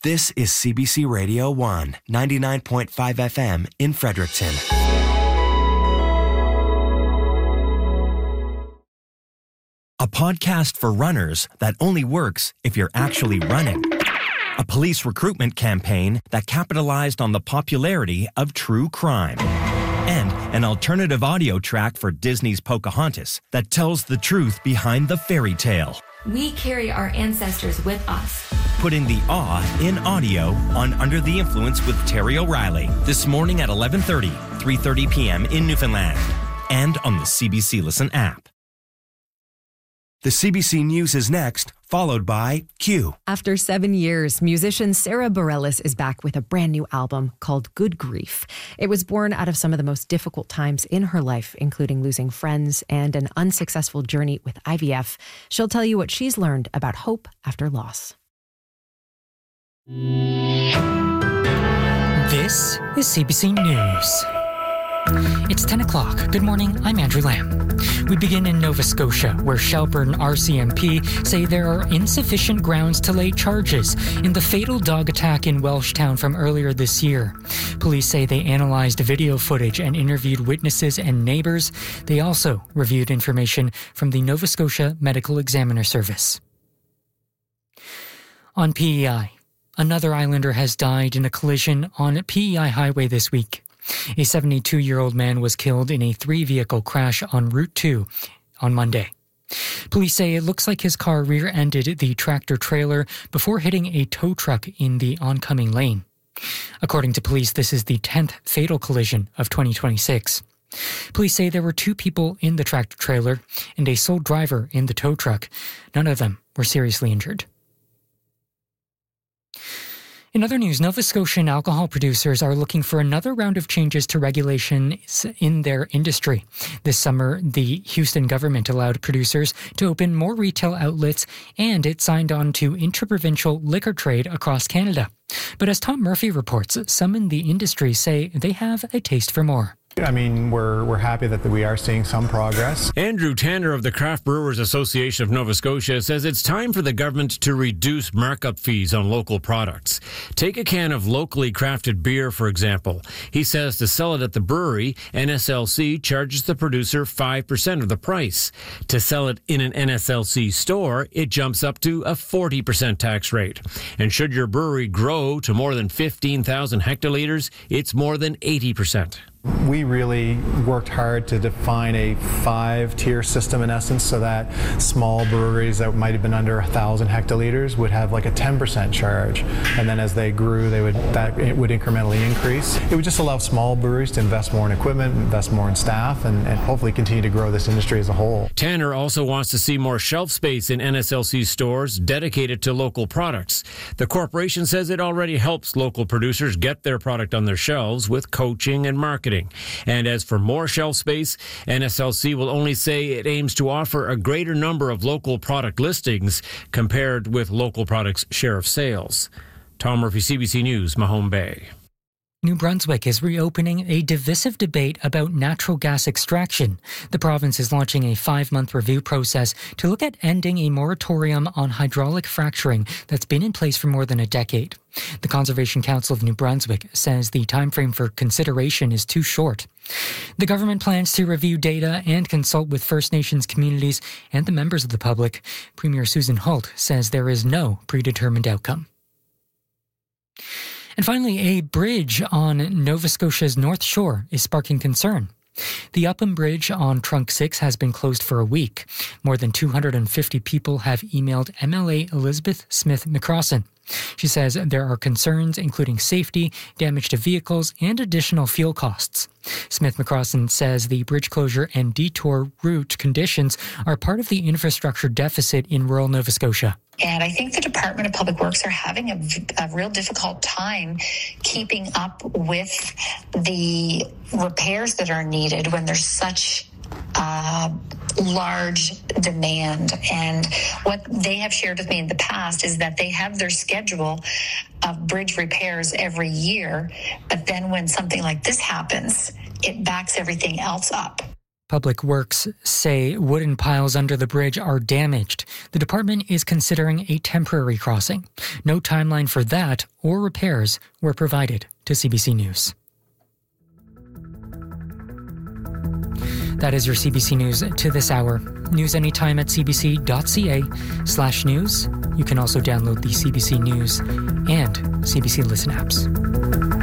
This is CBC Radio 1, 99.5 FM in Fredericton. A podcast for runners that only works if you're actually running. A police recruitment campaign that capitalized on the popularity of true crime. And an alternative audio track for Disney's Pocahontas that tells the truth behind the fairy tale. We carry our ancestors with us. Putting the awe in audio on Under the Influence with Terry O'Reilly this morning at 11:30, 3:30 p.m. in Newfoundland and on the CBC Listen app. The CBC News is next, followed by Q. After 7 years, musician Sarah Bareilles is back with a brand new album called Good Grief. It was born out of some of the most difficult times in her life, including losing friends and an unsuccessful journey with IVF. She'll tell you what she's learned about hope after loss. This is CBC News. It's 10 o'clock. Good morning, I'm Andrew Lamb. We begin in Nova Scotia, where Shelburne RCMP say there are insufficient grounds to lay charges in the fatal dog attack in Welshtown from earlier this year. Police say they analyzed video footage and interviewed witnesses and neighbours. They also reviewed information from the Nova Scotia Medical Examiner Service. On PEI, another islander has died in a collision on PEI Highway this week. A 72-year-old man was killed in a 3-vehicle crash on Route 2 on Monday. Police say it looks like his car rear-ended the tractor-trailer before hitting a tow truck in the oncoming lane. According to police, this is the 10th fatal collision of 2026. Police say there were 2 people in the tractor-trailer and a sole driver in the tow truck. None of them were seriously injured. In other news, Nova Scotian alcohol producers are looking for another round of changes to regulations in their industry. This summer, the Houston government allowed producers to open more retail outlets, and it signed on to interprovincial liquor trade across Canada. But as Tom Murphy reports, some in the industry say they have a taste for more. I mean, we're happy that we are seeing some progress. Andrew Tanner of the Craft Brewers Association of Nova Scotia says it's time for the government to reduce markup fees on local products. Take a can of locally crafted beer, for example. He says to sell it at the brewery, NSLC charges the producer 5% of the price. To sell it in an NSLC store, it jumps up to a 40% tax rate. And should your brewery grow to more than 15,000 hectoliters, it's more than 80%. We really worked hard to define a 5-tier system in essence, so that small breweries that might have been under 1,000 hectoliters would have like a 10% charge, and then as they grew, it would incrementally increase. It would just allow small breweries to invest more in equipment, invest more in staff, and hopefully continue to grow this industry as a whole. Tanner also wants to see more shelf space in NSLC stores dedicated to local products. The corporation says it already helps local producers get their product on their shelves with coaching and marketing. And as for more shelf space, NSLC will only say it aims to offer a greater number of local product listings compared with local products' share of sales. Tom Murphy, CBC News, Mahone Bay. New Brunswick is reopening a divisive debate about natural gas extraction. The province is launching a 5-month review process to look at ending a moratorium on hydraulic fracturing that's been in place for more than a decade. The Conservation Council of New Brunswick says the timeframe for consideration is too short. The government plans to review data and consult with First Nations communities and the members of the public. Premier Susan Holt says there is no predetermined outcome. And finally, a bridge on Nova Scotia's North Shore is sparking concern. The Upham Bridge on Trunk 6 has been closed for a week. More than 250 people have emailed MLA Elizabeth Smith McCrossan. She says there are concerns including safety, damage to vehicles, and additional fuel costs. Smith McCrossan says the bridge closure and detour route conditions are part of the infrastructure deficit in rural Nova Scotia. And I think the Department of Public Works are having a real difficult time keeping up with the repairs that are needed when there's such large demand. And what they have shared with me in the past is that they have their schedule of bridge repairs every year, but then when something like this happens, it backs everything else up. Public Works say wooden piles under the bridge are damaged. The department is considering a temporary crossing. No timeline for that or repairs were provided to CBC News. That is your CBC News to this hour. News anytime at cbc.ca/news. You can also download the CBC News and CBC Listen apps.